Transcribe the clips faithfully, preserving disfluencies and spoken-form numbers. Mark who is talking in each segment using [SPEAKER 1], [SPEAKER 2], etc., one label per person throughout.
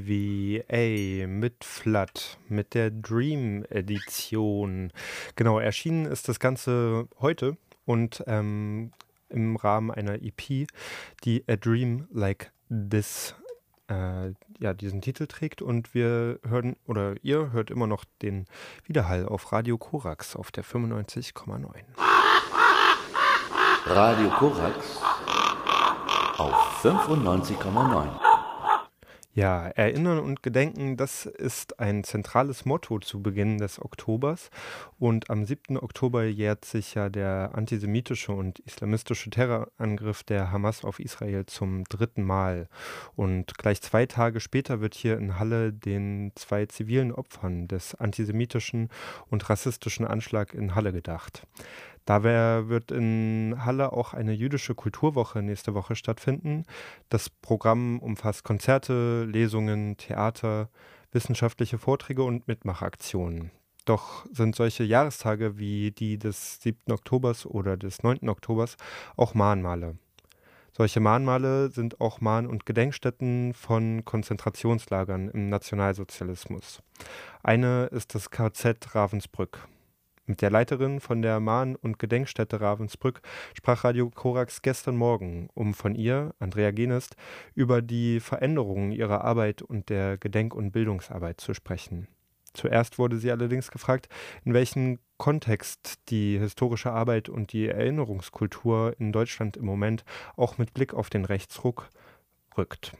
[SPEAKER 1] D V A mit Flood, mit der Dream-Edition. Genau, erschienen ist das Ganze heute und ähm, im Rahmen einer E P, die A Dream Like This äh, ja, diesen Titel trägt. Und wir hören, oder ihr hört immer noch den Widerhall auf Radio Korax auf der fünfundneunzig Komma neun.
[SPEAKER 2] Radio Korax auf fünfundneunzig Komma neun.
[SPEAKER 1] Ja, Erinnern und Gedenken, das ist ein zentrales Motto zu Beginn des Oktobers. Und am siebten Oktober jährt sich ja der antisemitische und islamistische Terrorangriff der Hamas auf Israel zum dritten Mal. Und gleich zwei Tage später wird hier in Halle den zwei zivilen Opfern des antisemitischen und rassistischen Anschlags in Halle gedacht. Dabei wird in Halle auch eine jüdische Kulturwoche nächste Woche stattfinden. Das Programm umfasst Konzerte, Lesungen, Theater, wissenschaftliche Vorträge und Mitmachaktionen. Doch sind solche Jahrestage wie die des siebten Oktobers oder des neunten Oktobers auch Mahnmale. Solche Mahnmale sind auch Mahn- und Gedenkstätten von Konzentrationslagern im Nationalsozialismus. Eine ist das K Z Ravensbrück. Mit der Leiterin von der Mahn- und Gedenkstätte Ravensbrück sprach Radio Korax gestern Morgen, um von ihr, Andrea Genest, über die Veränderungen ihrer Arbeit und der Gedenk- und Bildungsarbeit zu sprechen. Zuerst wurde sie allerdings gefragt, in welchen Kontext die historische Arbeit und die Erinnerungskultur in Deutschland im Moment auch mit Blick auf den Rechtsruck rückt.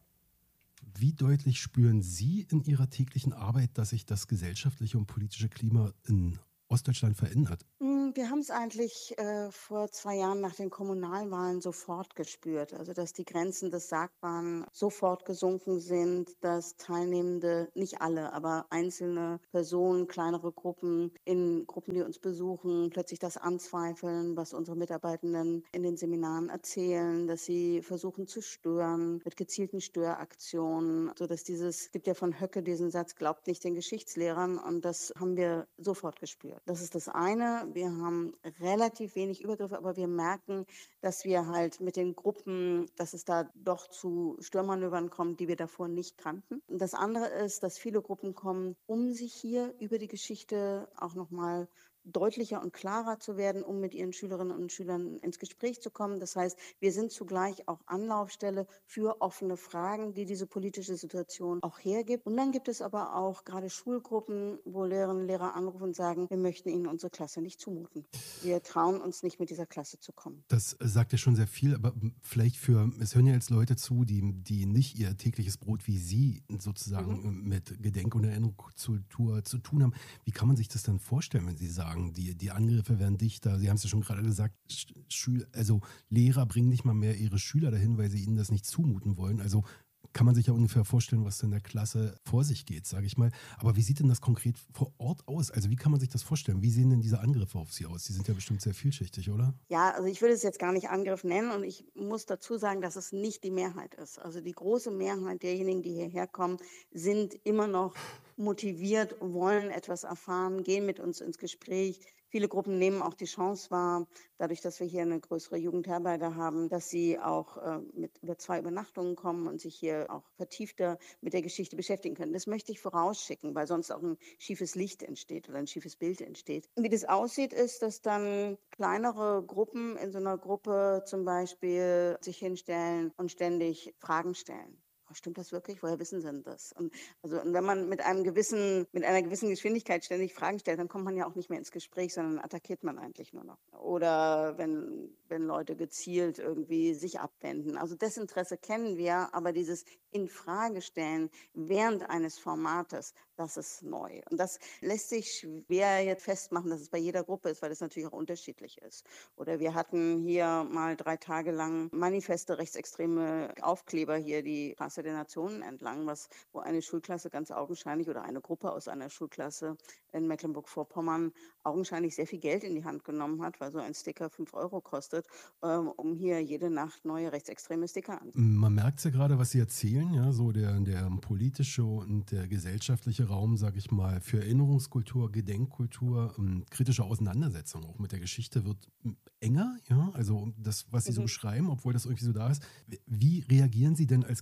[SPEAKER 3] Wie deutlich spüren Sie in Ihrer täglichen Arbeit, dass sich das gesellschaftliche und politische Klima in Ostdeutschland verändert?
[SPEAKER 4] Wir haben es eigentlich äh, vor zwei Jahren nach den Kommunalwahlen sofort gespürt. Also, dass die Grenzen des Sagbaren sofort gesunken sind, dass Teilnehmende, nicht alle, aber einzelne Personen, kleinere Gruppen, in Gruppen, die uns besuchen, plötzlich das anzweifeln, was unsere Mitarbeitenden in den Seminaren erzählen, dass sie versuchen zu stören mit gezielten Störaktionen, sodass dieses, es gibt ja von Höcke diesen Satz, glaubt nicht den Geschichtslehrern, und das haben wir sofort gespürt. Das ist das eine. Wir haben relativ wenig Übergriffe, aber wir merken, dass wir halt mit den Gruppen, dass es da doch zu Störmanövern kommt, die wir davor nicht kannten. Und das andere ist, dass viele Gruppen kommen, um sich hier über die Geschichte auch nochmal deutlicher und klarer zu werden, um mit ihren Schülerinnen und Schülern ins Gespräch zu kommen. Das heißt, wir sind zugleich auch Anlaufstelle für offene Fragen, die diese politische Situation auch hergibt. Und dann gibt es aber auch gerade Schulgruppen, wo Lehrerinnen und Lehrer anrufen und sagen, wir möchten Ihnen unsere Klasse nicht zumuten. Wir trauen uns nicht, mit dieser Klasse zu kommen.
[SPEAKER 3] Das sagt ja schon sehr viel, aber vielleicht für, es hören ja jetzt Leute zu, die, die nicht ihr tägliches Brot wie Sie sozusagen mhm. mit Gedenk- und Erinnerungskultur zu tun haben. Wie kann man sich das dann vorstellen, wenn Sie sagen, die, die Angriffe werden dichter? Sie haben es ja schon gerade gesagt, Schül- also Lehrer bringen nicht mal mehr ihre Schüler dahin, weil sie ihnen das nicht zumuten wollen. Also kann man sich ja ungefähr vorstellen, was in der Klasse vor sich geht, sage ich mal. Aber wie sieht denn das konkret vor Ort aus? Also wie kann man sich das vorstellen? Wie sehen denn diese Angriffe auf Sie aus? Die sind ja bestimmt sehr vielschichtig, oder?
[SPEAKER 4] Ja, also ich würde es jetzt gar nicht Angriff nennen, und ich muss dazu sagen, dass es nicht die Mehrheit ist. Also die große Mehrheit derjenigen, die hierher kommen, sind immer noch motiviert, wollen etwas erfahren, gehen mit uns ins Gespräch. Viele Gruppen nehmen auch die Chance wahr, dadurch, dass wir hier eine größere Jugendherberge haben, dass sie auch äh, mit über zwei Übernachtungen kommen und sich hier auch vertiefter mit der Geschichte beschäftigen können. Das möchte ich vorausschicken, weil sonst auch ein schiefes Licht entsteht oder ein schiefes Bild entsteht. Und wie das aussieht, ist, dass dann kleinere Gruppen in so einer Gruppe zum Beispiel sich hinstellen und ständig Fragen stellen. Oh, stimmt das wirklich? Woher wissen Sie denn das? Und, also, und wenn man mit einem gewissen, mit einer gewissen Geschwindigkeit ständig Fragen stellt, dann kommt man ja auch nicht mehr ins Gespräch, sondern attackiert man eigentlich nur noch. Oder wenn, wenn Leute gezielt irgendwie sich abwenden. Also Desinteresse kennen wir, aber dieses Infragestellen während eines Formates, das ist neu. Und das lässt sich schwer jetzt festmachen, dass es bei jeder Gruppe ist, weil es natürlich auch unterschiedlich ist. Oder wir hatten hier mal drei Tage lang manifeste rechtsextreme Aufkleber hier die Straße der Nationen entlang, was, wo eine Schulklasse ganz augenscheinlich oder eine Gruppe aus einer Schulklasse in Mecklenburg-Vorpommern augenscheinlich sehr viel Geld in die Hand genommen hat, weil so ein Sticker fünf Euro kostet, ähm, um hier jede Nacht neue rechtsextreme Sticker anzubieten.
[SPEAKER 3] Man merkt ja gerade, was Sie erzählen, ja, so der, der politische und der gesellschaftliche Raum, sage ich mal, für Erinnerungskultur, Gedenkkultur, ähm, kritische Auseinandersetzung auch mit der Geschichte wird enger, ja, also das, was Sie so
[SPEAKER 4] Mhm.
[SPEAKER 3] beschreiben, obwohl das irgendwie so da ist. Wie reagieren Sie denn als Gedenkstätte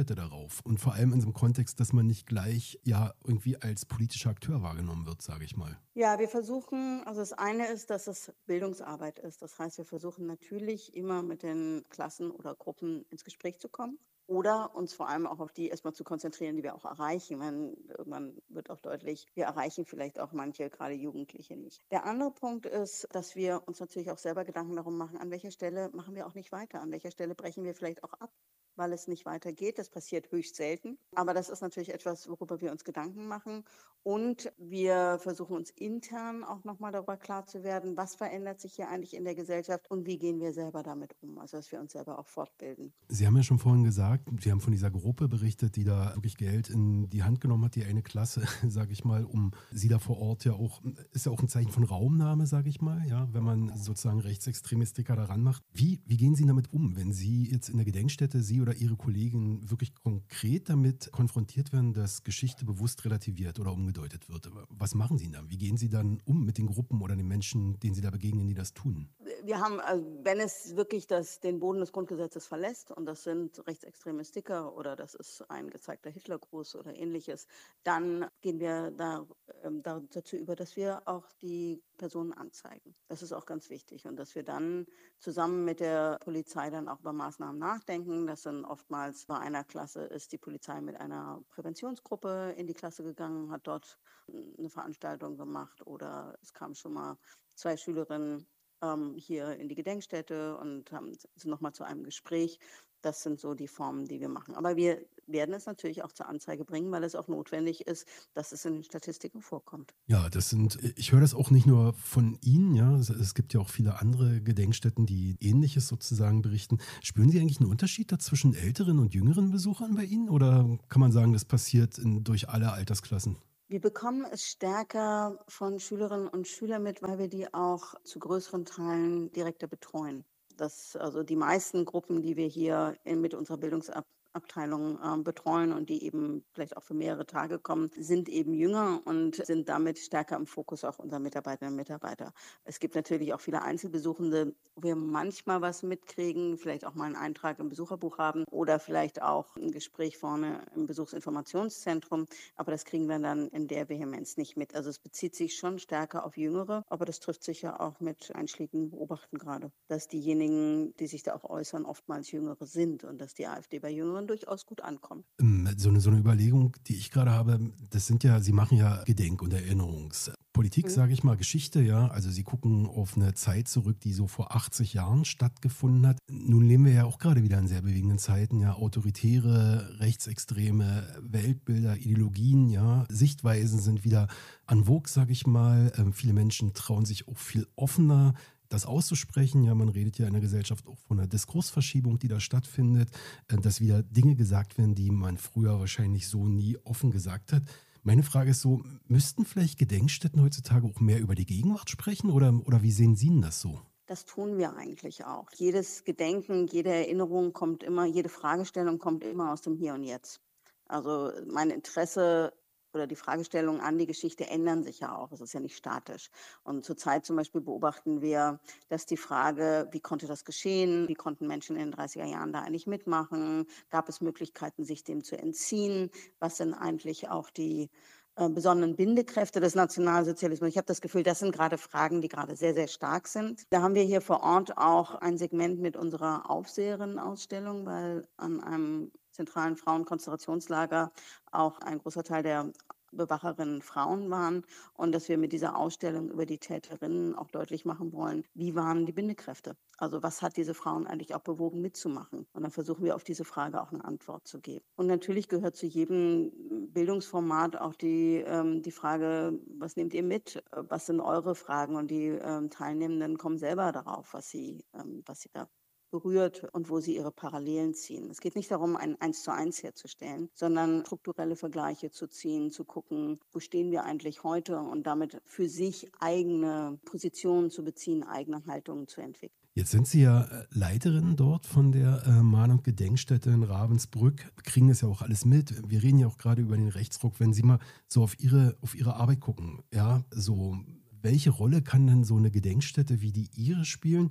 [SPEAKER 3] Gedenkstätte darauf? Und vor allem in so einem Kontext, dass man nicht gleich ja irgendwie als politischer Akteur wahrgenommen wird, sage ich mal.
[SPEAKER 4] Ja, wir versuchen, also das eine ist, dass es Bildungsarbeit ist. Das heißt, wir versuchen natürlich immer mit den Klassen oder Gruppen ins Gespräch zu kommen oder uns vor allem auch auf die erstmal zu konzentrieren, die wir auch erreichen. Man, irgendwann wird auch deutlich, wir erreichen vielleicht auch manche, gerade Jugendliche nicht. Der andere Punkt ist, dass wir uns natürlich auch selber Gedanken darum machen, an welcher Stelle machen wir auch nicht weiter, an welcher Stelle brechen wir vielleicht auch ab, weil es nicht weitergeht. Das passiert höchst selten. Aber das ist natürlich etwas, worüber wir uns Gedanken machen. Und wir versuchen uns intern auch nochmal darüber klar zu werden, was verändert sich hier eigentlich in der Gesellschaft und wie gehen wir selber damit um. Also dass wir uns selber auch fortbilden.
[SPEAKER 3] Sie haben ja schon vorhin gesagt, Sie haben von dieser Gruppe berichtet, die da wirklich Geld in die Hand genommen hat, die eine Klasse, sage ich mal, um Sie da vor Ort ja auch, ist ja auch ein Zeichen von Raumnahme, sage ich mal, ja, wenn man sozusagen Rechtsextremistiker daran macht. Wie, wie gehen Sie damit um, wenn Sie jetzt in der Gedenkstätte, Sie oder Ihre Kollegen wirklich konkret damit konfrontiert werden, dass Geschichte bewusst relativiert oder umgedeutet wird? Was machen Sie dann? Wie gehen Sie dann um mit den Gruppen oder den Menschen, denen Sie da begegnen, die das tun?
[SPEAKER 4] Wir haben, also wenn es wirklich das, den Boden des Grundgesetzes verlässt, und das sind rechtsextreme Sticker oder das ist ein gezeigter Hitlergruß oder ähnliches, dann gehen wir da, ähm, da, dazu über, dass wir auch die Personen anzeigen. Das ist auch ganz wichtig und dass wir dann zusammen mit der Polizei dann auch über Maßnahmen nachdenken. Das sind oftmals bei einer Klasse ist die Polizei mit einer Präventionsgruppe in die Klasse gegangen, hat dort eine Veranstaltung gemacht oder es kamen schon mal zwei Schülerinnen ähm, hier in die Gedenkstätte und haben, sind nochmal zu einem Gespräch. Das sind so die Formen, die wir machen. Aber wir werden es natürlich auch zur Anzeige bringen, weil es auch notwendig ist, dass es in den Statistiken vorkommt.
[SPEAKER 3] Ja, das sind, ich höre das auch nicht nur von Ihnen, ja, es, es gibt ja auch viele andere Gedenkstätten, die Ähnliches sozusagen berichten. Spüren Sie eigentlich einen Unterschied da zwischen älteren und jüngeren Besuchern bei Ihnen oder kann man sagen, das passiert in, durch alle Altersklassen?
[SPEAKER 4] Wir bekommen es stärker von Schülerinnen und Schülern mit, weil wir die auch zu größeren Teilen direkter betreuen. Das, also die meisten Gruppen, die wir hier in, mit unserer Bildungsabteilung äh, betreuen und die eben vielleicht auch für mehrere Tage kommen, sind eben jünger und sind damit stärker im Fokus auch unserer Mitarbeiterinnen und Mitarbeiter. Es gibt natürlich auch viele Einzelbesuchende, wo wir manchmal was mitkriegen, vielleicht auch mal einen Eintrag im Besucherbuch haben oder vielleicht auch ein Gespräch vorne im Besuchsinformationszentrum, aber das kriegen wir dann in der Vehemenz nicht mit. Also es bezieht sich schon stärker auf Jüngere, aber das trifft sich ja auch mit einschlägigen Beobachten gerade, dass diejenigen, die sich da auch äußern, oftmals Jüngere sind und dass die AfD bei Jüngeren durchaus gut ankommt.
[SPEAKER 3] So eine, so eine Überlegung, die ich gerade habe, das sind ja, Sie machen ja Gedenk- und Erinnerungspolitik, mhm. sage ich mal, Geschichte, ja. Also Sie gucken auf eine Zeit zurück, die so vor achtzig Jahren stattgefunden hat. Nun leben wir ja auch gerade wieder in sehr bewegenden Zeiten, ja. Autoritäre, rechtsextreme Weltbilder, Ideologien, ja. Sichtweisen sind wieder en vogue, sage ich mal. Ähm, viele Menschen trauen sich auch viel offener, das auszusprechen. Ja, man redet ja in der Gesellschaft auch von einer Diskursverschiebung, die da stattfindet, dass wieder Dinge gesagt werden, die man früher wahrscheinlich so nie offen gesagt hat. Meine Frage ist so, müssten vielleicht Gedenkstätten heutzutage auch mehr über die Gegenwart sprechen oder, oder wie sehen Sie denn das so?
[SPEAKER 4] Das tun wir eigentlich auch. Jedes Gedenken, jede Erinnerung kommt immer, jede Fragestellung kommt immer aus dem Hier und Jetzt. Also mein Interesse oder die Fragestellungen an die Geschichte ändern sich ja auch. Es ist ja nicht statisch. Und zurzeit zum Beispiel beobachten wir, dass die Frage, wie konnte das geschehen? Wie konnten Menschen in den dreißiger Jahren da eigentlich mitmachen? Gab es Möglichkeiten, sich dem zu entziehen? Was sind eigentlich auch die äh, besonderen Bindekräfte des Nationalsozialismus? Ich habe das Gefühl, das sind gerade Fragen, die gerade sehr, sehr stark sind. Da haben wir hier vor Ort auch ein Segment mit unserer Aufseherinnen-Ausstellung, weil an einem zentralen Frauenkonzentrationslager auch ein großer Teil der Bewacherinnen Frauen waren und dass wir mit dieser Ausstellung über die Täterinnen auch deutlich machen wollen, wie waren die Bindekräfte? Also was hat diese Frauen eigentlich auch bewogen mitzumachen? Und dann versuchen wir auf diese Frage auch eine Antwort zu geben. Und natürlich gehört zu jedem Bildungsformat auch die, ähm, die Frage, was nehmt ihr mit? Was sind eure Fragen? Und die ähm, Teilnehmenden kommen selber darauf, was sie, ähm, was sie da berührt und wo sie ihre Parallelen ziehen. Es geht nicht darum, ein Eins zu eins herzustellen, sondern strukturelle Vergleiche zu ziehen, zu gucken, wo stehen wir eigentlich heute und damit für sich eigene Positionen zu beziehen, eigene Haltungen zu entwickeln.
[SPEAKER 3] Jetzt sind Sie ja Leiterin dort von der äh, Mahn- und Gedenkstätte in Ravensbrück. Wir kriegen das ja auch alles mit. Wir reden ja auch gerade über den Rechtsruck. Wenn Sie mal so auf Ihre, auf Ihre Arbeit gucken, ja, so welche Rolle kann denn so eine Gedenkstätte wie die Ihre spielen?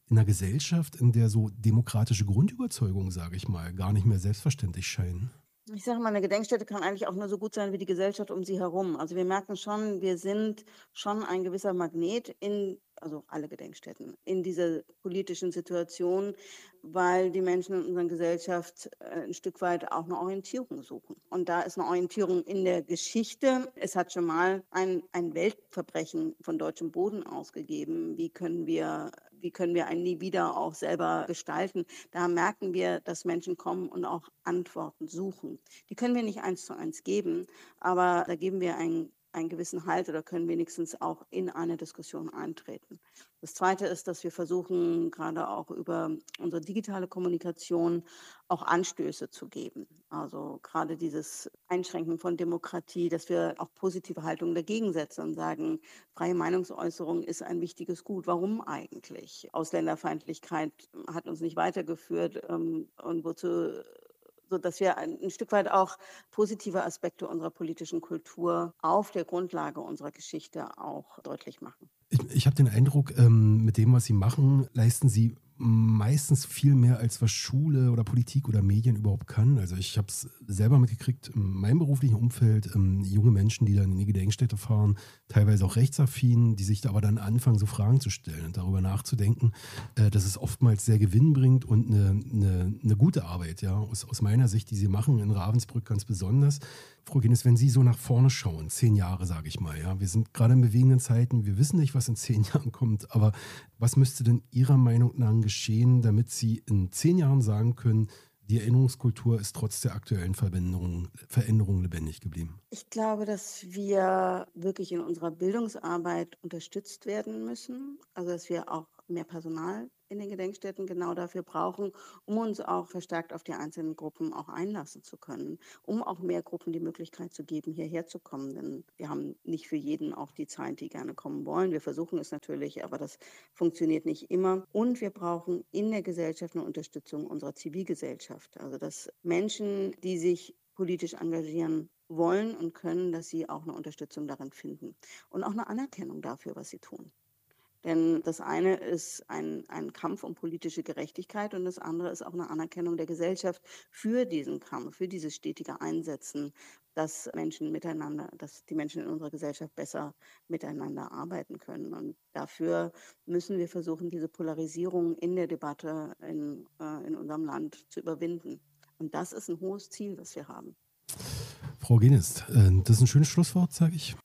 [SPEAKER 3] in einer Gesellschaft, in der so demokratische Grundüberzeugungen, sage ich mal, gar nicht mehr selbstverständlich scheinen?
[SPEAKER 4] Ich sage mal, eine Gedenkstätte kann eigentlich auch nur so gut sein wie die Gesellschaft um sie herum. Also wir merken schon, wir sind schon ein gewisser Magnet in, also alle Gedenkstätten, in dieser politischen Situation, weil die Menschen in unserer Gesellschaft äh, ein Stück weit auch eine Orientierung suchen. Und da ist eine Orientierung in der Geschichte. Es hat schon mal ein, ein Weltverbrechen von deutschem Boden ausgegeben. Wie können wir, wie können wir ein Nie wieder auch selber gestalten? Da merken wir, dass Menschen kommen und auch Antworten suchen. Die können wir nicht eins zu eins geben, aber da geben wir einen, einen gewissen Halt oder können wenigstens auch in eine Diskussion eintreten. Das Zweite ist, dass wir versuchen, gerade auch über unsere digitale Kommunikation auch Anstöße zu geben. Also gerade dieses Einschränken von Demokratie, dass wir auch positive Haltungen dagegen setzen und sagen, freie Meinungsäußerung ist ein wichtiges Gut. Warum eigentlich? Ausländerfeindlichkeit hat uns nicht weitergeführt ähm, und wozu, so dass wir ein, ein Stück weit auch positive Aspekte unserer politischen Kultur auf der Grundlage unserer Geschichte auch deutlich machen.
[SPEAKER 3] Ich, ich habe den Eindruck, ähm, mit dem, was Sie machen, leisten Sie meistens viel mehr, als was Schule oder Politik oder Medien überhaupt kann. Also ich habe es selber mitgekriegt in meinem beruflichen Umfeld, ähm, junge Menschen, die dann in die Gedenkstätte fahren, teilweise auch rechtsaffin, die sich da aber dann anfangen, so Fragen zu stellen und darüber nachzudenken, äh, dass es oftmals sehr gewinnbringend und eine, eine, eine gute Arbeit, ja, aus, aus meiner Sicht, die Sie machen, in Ravensbrück ganz besonders. Frau Guinness, wenn Sie so nach vorne schauen, zehn Jahre, sage ich mal, ja, wir sind gerade in bewegenden Zeiten, wir wissen nicht, was in zehn Jahren kommt, aber was müsste denn Ihrer Meinung nach geschehen, damit Sie in zehn Jahren sagen können, die Erinnerungskultur ist trotz der aktuellen Veränderungen, Veränderungen lebendig geblieben?
[SPEAKER 4] Ich glaube, dass wir wirklich in unserer Bildungsarbeit unterstützt werden müssen, also dass wir auch mehr Personal in den Gedenkstätten genau dafür brauchen, um uns auch verstärkt auf die einzelnen Gruppen auch einlassen zu können, um auch mehr Gruppen die Möglichkeit zu geben, hierher zu kommen. Denn wir haben nicht für jeden auch die Zeit, die gerne kommen wollen. Wir versuchen es natürlich, aber das funktioniert nicht immer. Und wir brauchen in der Gesellschaft eine Unterstützung unserer Zivilgesellschaft. Also dass Menschen, die sich politisch engagieren wollen und können, dass sie auch eine Unterstützung darin finden und auch eine Anerkennung dafür, was sie tun. Denn das eine ist ein, ein Kampf um politische Gerechtigkeit und das andere ist auch eine Anerkennung der Gesellschaft für diesen Kampf, für dieses stetige Einsetzen, dass Menschen miteinander, dass die Menschen in unserer Gesellschaft besser miteinander arbeiten können. Und dafür müssen wir versuchen, diese Polarisierung in der Debatte in, äh, in unserem Land zu überwinden. Und das ist ein hohes Ziel, das wir haben.
[SPEAKER 3] Frau Guinness, äh, das ist ein schönes Schlusswort, sage ich.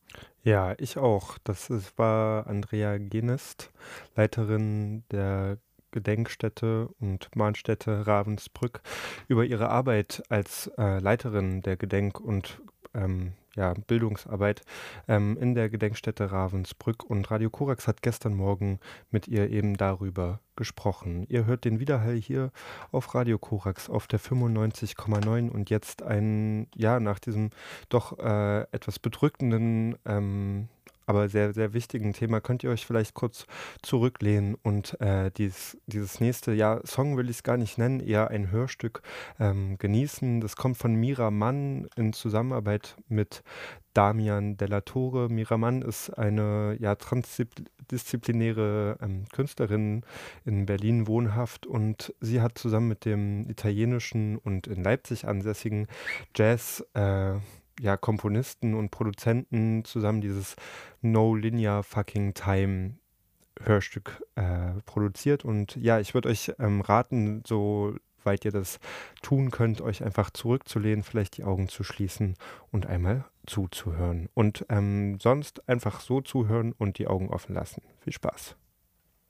[SPEAKER 1] Ja, ich auch. Das ist, war Andrea Genest, Leiterin der Gedenkstätte und Mahnstätte Ravensbrück, über ihre Arbeit als äh, Leiterin der Gedenk- und ähm, ja, Bildungsarbeit ähm, in der Gedenkstätte Ravensbrück. Und Radio Korax hat gestern Morgen mit ihr eben darüber gesprochen. Ihr hört den Widerhall hier auf Radio Korax auf der fünfundneunzig Komma neun und jetzt ein, ja, nach diesem doch äh, etwas bedrückenden, ähm, aber sehr, sehr wichtigen Thema, könnt ihr euch vielleicht kurz zurücklehnen und äh, dieses, dieses nächste, ja, Song will ich es gar nicht nennen, eher ein Hörstück ähm, genießen. Das kommt von Mira Mann in Zusammenarbeit mit Damian Della Torre. Mira Mann ist eine ja, transdisziplinäre ähm, Künstlerin in Berlin wohnhaft und sie hat zusammen mit dem italienischen und in Leipzig ansässigen Jazz äh, ja, Komponisten und Produzenten zusammen dieses No Linear Fucking Time Hörstück äh, produziert. Und ja, ich würde euch ähm, raten, soweit ihr das tun könnt, euch einfach zurückzulehnen, vielleicht die Augen zu schließen und einmal zuzuhören. Und ähm, sonst einfach so zuhören und die Augen offen lassen. Viel Spaß.